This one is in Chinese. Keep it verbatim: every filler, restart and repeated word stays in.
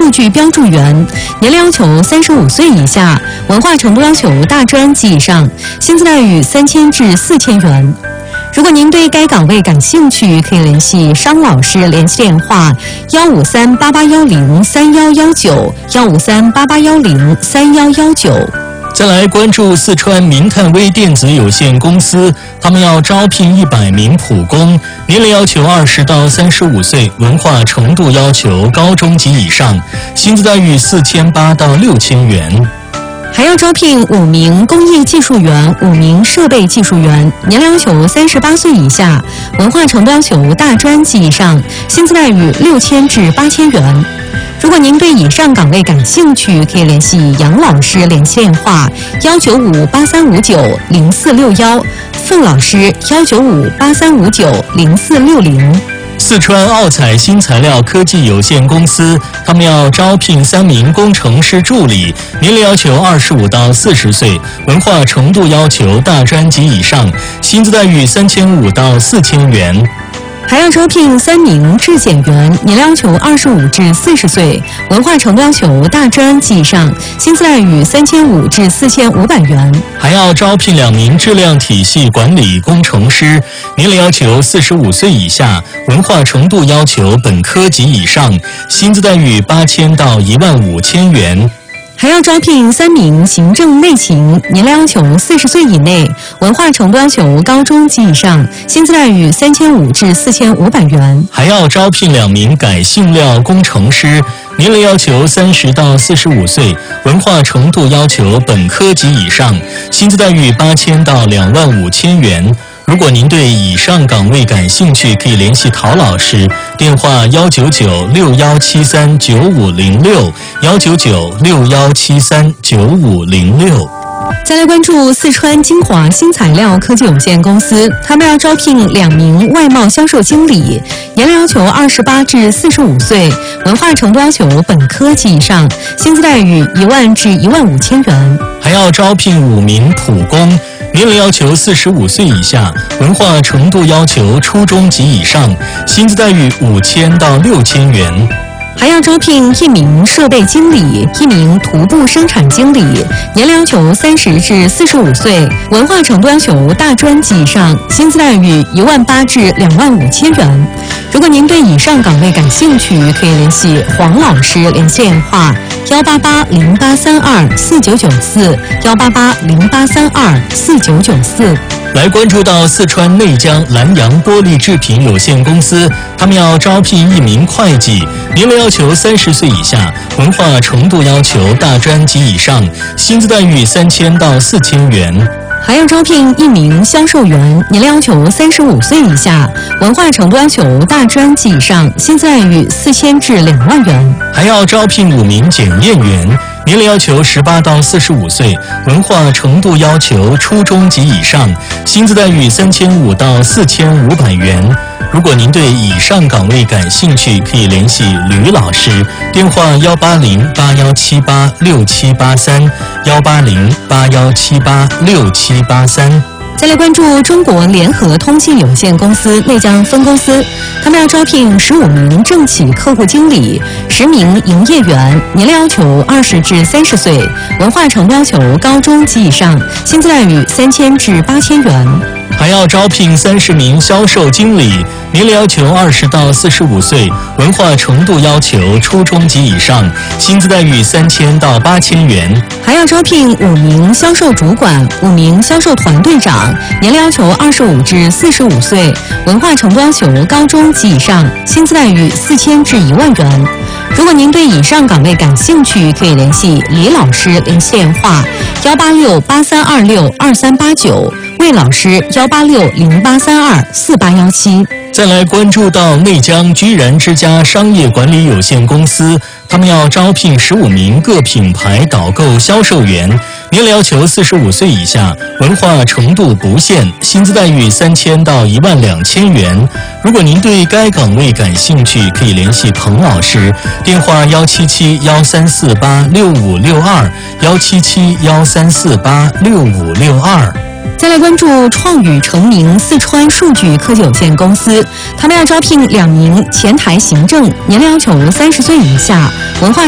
数据标注员，年龄要求三十五岁以下，文化程度要求大专及以上，薪资待遇三千至四千元。如果您对该岗位感兴趣，可以联系商老师联系电话：幺五三八八幺零三幺幺九，幺五三八八幺零三幺幺九。 再来关注四川明探微电子有限公司，他们要招聘一百名普工，年龄要求二十到三十五岁，文化程度要求高中及以上，薪资待遇四千八到六千元。 还要招聘五名工业技术员、五名设备技术员，年龄要求三十八岁以下，文化程度要求大专及以上，薪资待遇六千至八千元。如果您对以上岗位感兴趣，可以联系杨老师联系电话：幺九五八三五九零四六幺，凤老师幺九五八三五九零四六零。 四川奥彩新材料科技有限公司，他们要招聘三名工程师助理，年龄要求二十五到四十岁，文化程度要求大专及以上，薪资待遇三千五到四千元。 还要招聘三名质检员，年龄要求二十五至四十岁，文化程度要求大专及以上，薪资待遇三千五至四千五百元。 还要招聘两名质量体系管理工程师，年龄要求四十五岁以下，文化程度要求本科及以上，薪资待遇八千到一万五千元。 还要招聘三名行政内勤，年龄要求四十岁以内，文化程度要求高中及以上，薪资待遇三千五至四千五百元。 还要招聘两名改性料工程师，年龄要求三十到四十五岁，文化程度要求本科及以上，薪资待遇八千到两万五千元。如果您对以上岗位感兴趣，可以联系陶老师，电话幺九九六幺七三九五零六，幺九九六幺七三九五零六。 再来关注四川金华新材料科技有限公司，他们要招聘两名外贸销售经理，年龄要求二十八至四十五岁，文化程度要求本科及以上，薪资待遇一万至一万五千元。 还要招聘五名普工，年龄要求四十五岁以下，文化程度要求初中及以上，薪资待遇五千到六千元。 还要招聘一名设备经理，一名徒步生产经理，年龄要求三十至四十五岁，文化程度要求大专及以上，薪资待遇一万八至两万五千元。如果您对以上岗位感兴趣，可以联系黄老师联系电话：幺八八零八三二四九九四，幺八八零八三二四九九四。 来关注到四川内江南洋玻璃制品有限公司，他们要招聘一名会计，年龄要求三十岁以下，文化程度要求大专及以上，薪资待遇三千到四千元。 还要招聘一名销售员，年龄要求三十五岁以下，文化程度要求大专及以上，薪资待遇四千至两万元。 还要招聘五名检验员，年龄要求十八到四十五岁，文化程度要求初中及以上，薪资待遇三千五到四千五百元。如果您对以上岗位感兴趣，可以联系吕老师，电话幺八零八幺七八六七八三，幺八零八幺七八六七八三。 再来关注中国联合通信有限公司内江分公司，他们要招聘十五名政企客户经理，十名营业员，年龄要求二十至三十岁，文化程度要求高中及以上，薪资待遇三千至八千元。 还要招聘三十名销售经理，年龄要求二十到四十五岁，文化程度要求初中及以上，薪资待遇三千到八千元。 还要招聘五名销售主管，五名销售团队长，年龄要求二十五至四十五岁，文化程度要求高中及以上，薪资待遇四千至一万元。如果您对以上岗位感兴趣，可以联系李老师联系电话：幺八六八三二六二三八九，魏老师幺八六零八三二四八幺七。 再来关注到内江居然之家商业管理有限公司，他们要招聘十五名各品牌导购销售员，年龄要求四十五岁以下，文化程度不限，薪资待遇三千到一万两千元。如果您对该岗位感兴趣，可以联系彭老师，电话幺七七幺三四八六五六二，幺七七幺三四八六五六二。 再来关注创宇成名四川数据科技有限公司，他们要招聘两名前台行政，年龄要求三十岁以下，文化